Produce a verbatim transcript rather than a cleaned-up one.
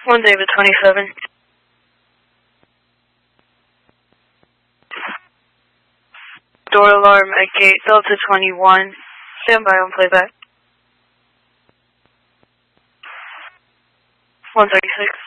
One David twenty-seven. Door alarm at gate Delta twenty-one. Stand by on playback. one thirty-six.